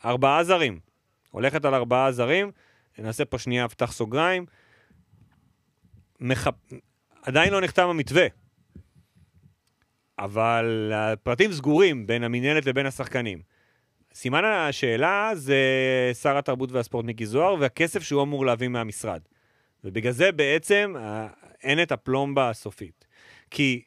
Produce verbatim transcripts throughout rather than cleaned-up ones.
ארבעה זרים. הולכת על ארבעה זרים, נעשה פה שנייה, פתח סוגריים. מח... עדיין לא נחתם המתווה. אבל הפרטים סגורים בין המנהלת לבין השחקנים. סימן השאלה זה שר התרבות והספורט מיקי זוהר, והכסף שהוא אמור להביא מהמשרד. ובגלל זה בעצם אין את הפלומבה הסופית. כי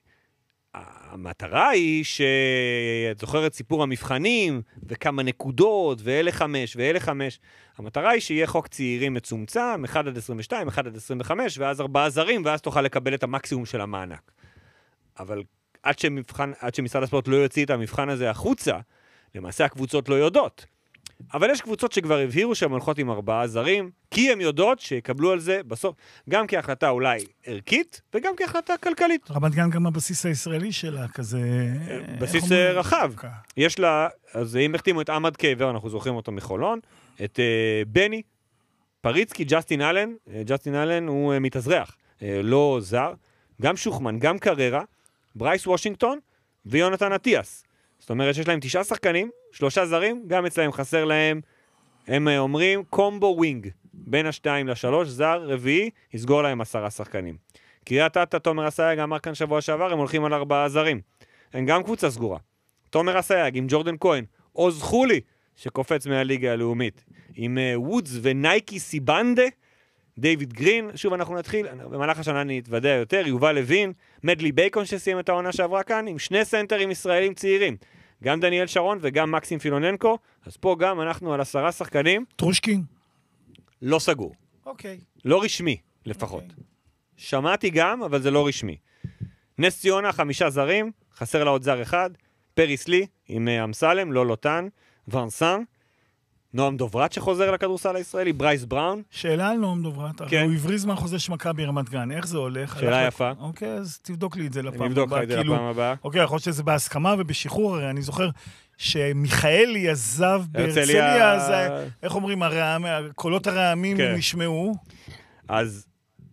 המטרה היא שאת זוכרת סיפור המבחנים, וכמה נקודות, ואלה חמש, ואלה חמש. המטרה היא שיהיה חוק צעירים מצומצם, אחד עד עשרים ושתיים, אחד עד עשרים וחמש, ואז ארבעה זרים, ואז תוכל לקבל את המקסימום של המענק. אבל עד שמבחן, עד שמשרד הספורט לא יוציא את המבחן הזה החוצה, למעשה הקבוצות לא יודעות. אבל יש קבוצות שכבר הבהירו שהן הולכות עם ארבעה זרים, כי הן יודעות שיקבלו על זה בסוף, גם כהחלטה אולי ערכית, וגם כהחלטה כלכלית. רמת גן גם הבסיס הישראלי שלה, כזה... בסיס רחב. יש לה, אז אם החתימו את עמד קייבר, אנחנו זוכרים אותו מחולון, את uh, בני, פריצקי, ג'סטין אלן, uh, ג'סטין אלן הוא uh, מתאזרח, uh, לא זר, גם שוחמן, גם קררה, ברייס וושינגטון, ויונתן אטיאס. זאת אומרת שיש להם תשעה שחקנים, שלושה זרים, גם אצלהם חסר להם, הם אומרים, קומבו ווינג, בין השתיים לשלוש, זר, רביעי, יסגור להם עשרה שחקנים. קריית אתא, תומר אסייג, אמר כאן שבוע שעבר, הם הולכים על ארבעה זרים. הם גם קבוצה סגורה. תומר אסייג, עם ג'ורדן כהן, עוז חולי, שקופץ מהליגה הלאומית, עם uh, וודס ונייקי סיבנדה, דיוויד גרין, שוב אנחנו נתחיל, במהלך השנה אני אתוודע יותר, יובל לוין, מדלי בייקון שסיים את העונה שעברה כאן, עם שני סנטרים ישראלים צעירים, גם דניאל שרון וגם מקסים פילוננקו, אז פה גם אנחנו על עשרה שחקנים. טרושקין? לא סגור. אוקיי. לא רשמי, לפחות. אוקיי. שמעתי גם, אבל זה לא רשמי. נס ציונה, חמישה זרים, חסר לה עוד זר אחד, פריס לי, עם אמסלם, לא לוטן, ורנסן, נועם דוברת שחוזר לכדורסל הישראלי, ברייס בראון. שאלה על נועם דוברת, כן. הוא הבריז מהחוזה שמכה ברמת גן, איך זה הולך? שאלה יפה. אוקיי, אז תבדוק לי את זה לפעם הבאה. אני אבדוק לך את זה לפעם הבאה. אוקיי, יכול להיות שזה בהסכמה ובשחרור, הרי אני זוכר שמיכאלי עזב בהרצליה, אז איך אומרים, קולות הרעמים נשמעו. אז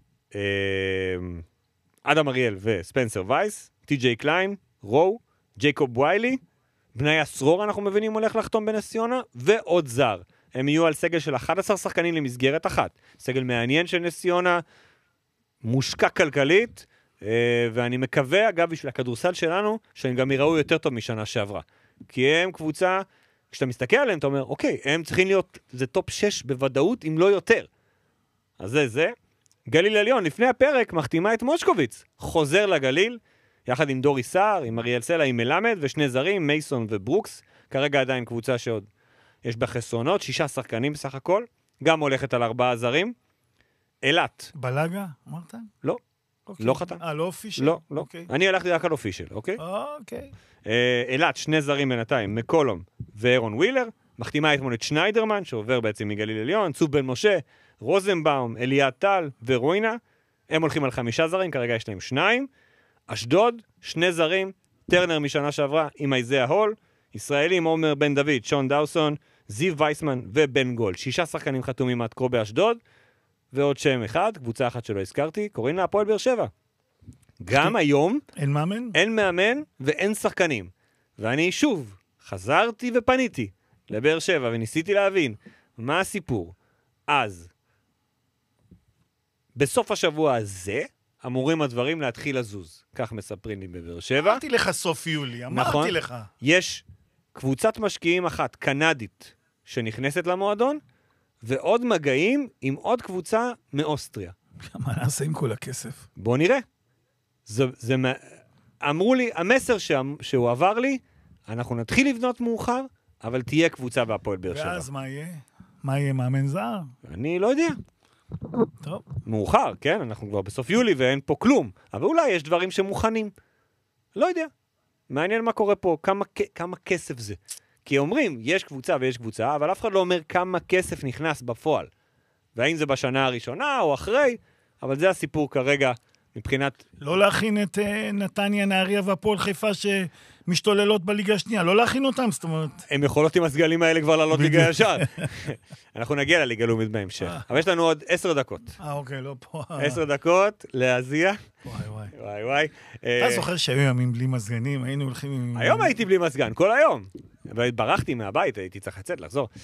אדם אריאל וספנסר וייס, טי.ג'יי קליין, רו, ג'ייקוב ויילי, בני הסרור אנחנו מבינים הולך לחתום בנס ציונה, ועוד זר. הם יהיו על סגל של אחד עשר שחקנים למסגרת אחת. סגל מעניין של נס ציונה, מושקע כלכלית, ואני מקווה, אגב, בשביל הכדורסל שלנו, שהם גם יראו יותר טוב משנה שעברה. כי הם קבוצה, כשאתה מסתכל עליהם, אתה אומר, אוקיי, הם צריכים להיות, זה טופ שש בוודאות, אם לא יותר. אז זה זה. גליל עליון, לפני הפרק, מחתימה את מושקוביץ. חוזר לגליל, יחד עם דורי סער, עם אריאל סלע, עם מלמד, ושני זרים, מייסון וברוקס. כרגע עדיין קבוצה שעוד יש בה חסרונות, שישה שחקנים בסך הכל. גם הולכת על ארבעה זרים. אלת. בלגה, אמרת? לא. אוקיי. לא חתם. אה, לא אופישל? לא, לא. אוקיי. אני הלכתי רק על אופישל, אוקיי? אוקיי. אלת, שני זרים בינתיים, מקולום ואירון ווילר. מחתימה אתמול את שניידרמן, שעובר בעצם מגליל עליון, צוף בן משה, רוזנבאום, אליעד טל ורוינה. הם הולכים על חמישה זרים, כרגע יש להם שניים. אשדוד, שני זרים, טרנר משנה שעברה עם איזיה הול, ישראלים עומר בן דוד, שון דאוסון, זיו וייסמן ובן גול. שישה שחקנים חתומים עד כה באשדוד, ועוד שם אחד, קבוצה אחת שלא הזכרתי, קוראים לה הפועל באר שבע. גם היום אין מאמן? אין מאמן ואין שחקנים. ואני שוב חזרתי ופניתי לבאר שבע וניסיתי להבין מה הסיפור. אז בסוף השבוע הזה אמורים הדברים להתחיל לזוז. כך מספרים לי בבאר שבע. אמרתי לך סוף יולי, אמרתי נכון? לך. יש קבוצת משקיעים אחת, קנדית, שנכנסת למועדון, ועוד מגעים עם עוד קבוצה מאוסטריה. מה נעשה עם כל הכסף? בוא נראה. זה, זה, אמרו לי, המסר ש, שהוא עבר לי, אנחנו נתחיל לבנות מאוחר, אבל תהיה קבוצה בהפועל באר שבע. ואז מה יהיה? מה יהיה, מאמן זר? אני לא יודע. טוב. מאוחר, כן? אנחנו כבר בסוף יולי ואין פה כלום. אבל אולי יש דברים שמוכנים. לא יודע. מעניין מה קורה פה, כמה, כמה כסף זה. כי אומרים, יש קבוצה ויש קבוצה, אבל אף אחד לא אומר כמה כסף נכנס בפועל. והאם זה בשנה הראשונה או אחרי, אבל זה הסיפור כרגע מבחינת... לא להכין את uh, נתניה, נהריה והפועל חיפה שמשתוללות בליגה השנייה, לא להכין אותם, זאת אומרת... הם יכולות עם הסגלים האלה כבר לעלות ליגה ישר. אנחנו נגיע לליגה לאומית בהמשך. אבל יש לנו עוד עשר דקות. אה, אוקיי, לא פה. עשר דקות להזיע. וואי, וואי. וואי, וואי. אתה זוכר שהיו ימים בלי מזגנים, היינו הולכים עם... היום הייתי בלי מזגן, כל היום. וברחתי מהבית, הייתי צריך לצאת, לחזור.